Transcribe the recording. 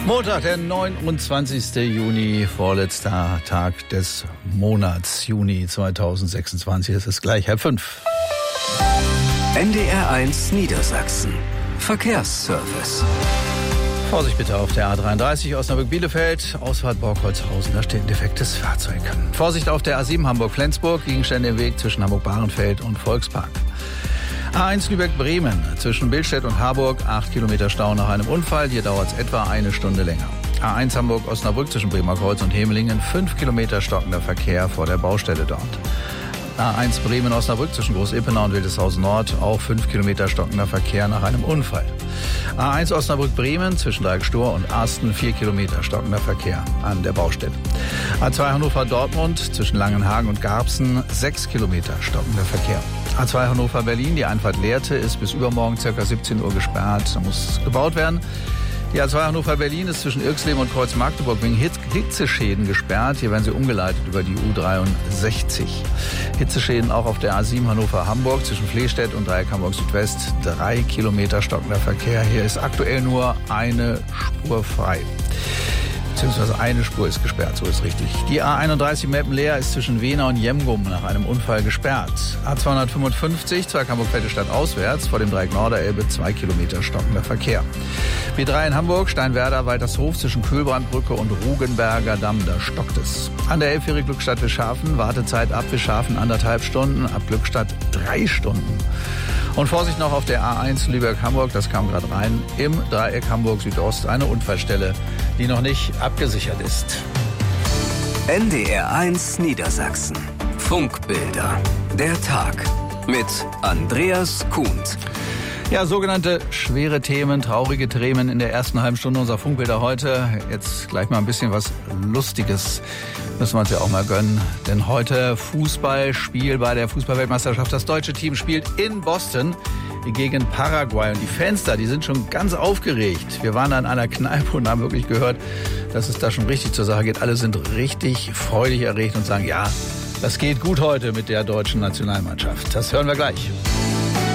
Montag, der 29. Juni, vorletzter Tag des Monats Juni 2026. Es ist gleich 4:30. NDR 1 Niedersachsen. Verkehrsservice. Vorsicht bitte auf der A33 Osnabrück-Bielefeld, Ausfahrt Borkholzhausen, da steht ein defektes Fahrzeug. Vorsicht auf der A7 Hamburg-Flensburg, Gegenstände im Weg zwischen Hamburg-Bahrenfeld und Volkspark. A1 Lübeck-Bremen, zwischen Billstedt und Harburg, 8 Kilometer Stau nach einem Unfall, hier dauert es etwa eine Stunde länger. A1 Hamburg-Osnabrück zwischen Bremer Kreuz und Hemelingen, 5 Kilometer stockender Verkehr vor der Baustelle dort. A1 Bremen-Osnabrück zwischen Groß-Ippenau und Wildeshausen Nord, auch 5 Kilometer stockender Verkehr nach einem Unfall. A1 Osnabrück-Bremen zwischen Dreieck-Stur und Arsten, 4 Kilometer stockender Verkehr an der Baustelle. A2 Hannover-Dortmund zwischen Langenhagen und Garbsen, 6 Kilometer stockender Verkehr. A2 Hannover-Berlin, die Einfahrt Lehrte ist bis übermorgen ca. 17 Uhr gesperrt, da muss gebaut werden. Die A2 Hannover-Berlin ist zwischen Irxleben und Kreuz-Magdeburg wegen Hitzeschäden gesperrt. Hier werden sie umgeleitet über die U63. Hitzeschäden auch auf der A7 Hannover-Hamburg zwischen Flehstedt und Dreieck Hamburg Südwest. 3 Kilometer stockender Verkehr. Hier ist aktuell nur eine Spur frei. Beziehungsweise eine Spur ist gesperrt, so ist richtig. Die A31 Meppen-Leer ist zwischen Wehna und Jemgum nach einem Unfall gesperrt. A255, Zweig Hamburg-Vettestadt auswärts, vor dem Dreieck Norderelbe, 2 Kilometer stockender Verkehr. B3 in Hamburg, Steinwerder, Waltershof zwischen Kühlbrandbrücke und Rugenberger Damm, da stockt es. An der Elbfähre Glückstadt-Wischhafen, Wartezeit ab Wischhafen 1,5 Stunden, ab Glückstadt 3 Stunden. Und Vorsicht noch auf der A1 Lübeck-Hamburg, das kam gerade rein, im Dreieck Hamburg Südost eine Unfallstelle, die noch nicht abgesichert ist. NDR 1 Niedersachsen. Funkbilder. Der Tag mit Andreas Kuhnt. Ja, sogenannte schwere Themen, traurige Themen in der ersten halben Stunde unserer Funkbilder heute. Jetzt gleich mal ein bisschen was Lustiges. Müssen wir uns ja auch mal gönnen. Denn heute Fußballspiel bei der Fußballweltmeisterschaft. Das deutsche Team spielt in Boston gegen Paraguay. Und die Fans da, die sind schon ganz aufgeregt. Wir waren da in einer Kneipe und haben wirklich gehört, dass es da schon richtig zur Sache geht. Alle sind richtig freudig erregt und sagen, ja, das geht gut heute mit der deutschen Nationalmannschaft. Das hören wir gleich.